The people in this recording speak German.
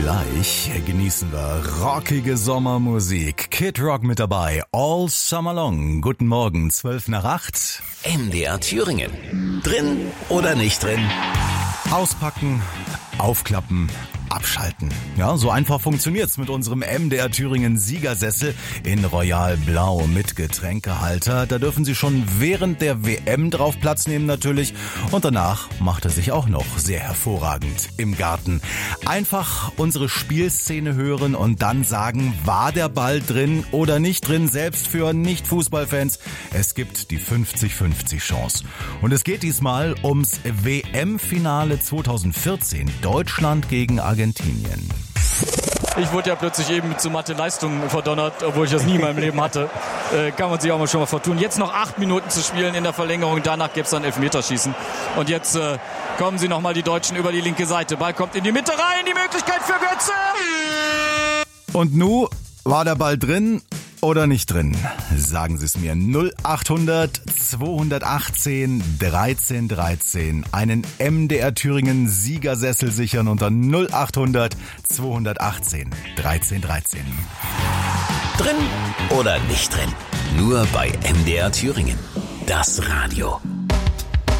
Gleich genießen wir rockige Sommermusik. Kid Rock mit dabei, all summer long. Guten Morgen, 7:55. MDR Thüringen. Drin oder nicht drin? Auspacken, aufklappen, abschalten. Ja, so einfach funktioniert's mit unserem MDR Thüringen Siegersessel in Royal Blau mit Getränkehalter. Da dürfen Sie schon während der WM drauf Platz nehmen natürlich. Und danach macht er sich auch noch sehr hervorragend im Garten. Einfach unsere Spielszene hören und dann sagen, war der Ball drin oder nicht drin, selbst für Nicht-Fußballfans. Es gibt die 50-50 Chance. Und es geht diesmal ums WM-Finale 2014. Deutschland gegen Argentinien. Ich wurde ja plötzlich eben zu Mathe-Leistungen verdonnert, obwohl ich das nie in meinem Leben hatte. Kann man sich auch mal schon mal vertun. Jetzt noch 8 Minuten zu spielen in der Verlängerung. Danach gäbe es dann Elfmeterschießen. Und jetzt kommen sie nochmal die Deutschen über die linke Seite. Ball kommt in die Mitte rein. Die Möglichkeit für Götze. Und nu, war der Ball drin oder nicht drin? Sagen Sie es mir. 0800 218 13 13. Einen MDR Thüringen Siegersessel sichern unter 0800 218 13 13. Drin oder nicht drin? Nur bei MDR Thüringen. Das Radio.